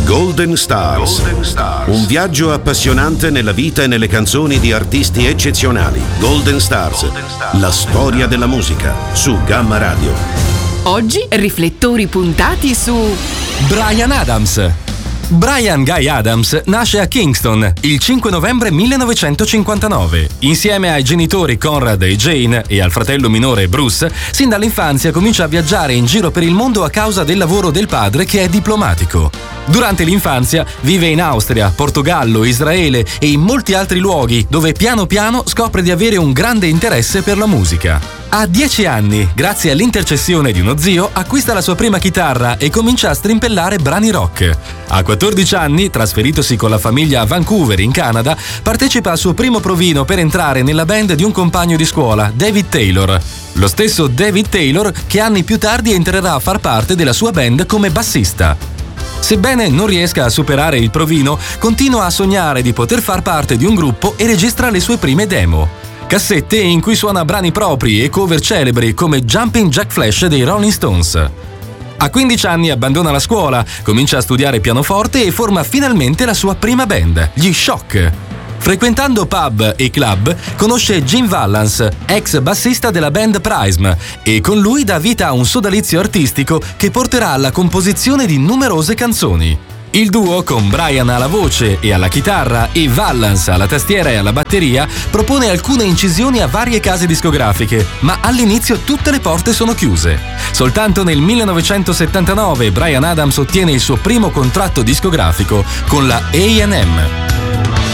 Golden Stars. Un viaggio appassionante nella vita e nelle canzoni di artisti eccezionali. Golden Stars. La storia della musica su Gamma Radio. Oggi riflettori puntati su Bryan Adams. Bryan Guy Adams nasce a Kingston il 5 novembre 1959. Insieme ai genitori Conrad e Jane e al fratello minore Bruce, sin dall'infanzia comincia a viaggiare in giro per il mondo a causa del lavoro del padre, che è diplomatico. Durante l'infanzia vive in Austria, Portogallo, Israele e in molti altri luoghi, dove piano piano scopre di avere un grande interesse per la musica. A 10 anni, grazie all'intercessione di uno zio, acquista la sua prima chitarra e comincia a strimpellare brani rock. A 14 anni, trasferitosi con la famiglia a Vancouver, in Canada, partecipa al suo primo provino per entrare nella band di un compagno di scuola, David Taylor. Lo stesso David Taylor che anni più tardi entrerà a far parte della sua band come bassista. Sebbene non riesca a superare il provino, continua a sognare di poter far parte di un gruppo e registra le sue prime demo. Cassette in cui suona brani propri e cover celebri come Jumping Jack Flash dei Rolling Stones. A 15 anni abbandona la scuola, comincia a studiare pianoforte e forma finalmente la sua prima band, gli Shock. Frequentando pub e club, conosce Jim Vallance, ex bassista della band Prism, e con lui dà vita a un sodalizio artistico che porterà alla composizione di numerose canzoni. Il duo, con Bryan alla voce e alla chitarra e Vallance alla tastiera e alla batteria, propone alcune incisioni a varie case discografiche, ma all'inizio tutte le porte sono chiuse. Soltanto nel 1979 Bryan Adams ottiene il suo primo contratto discografico con la A&M.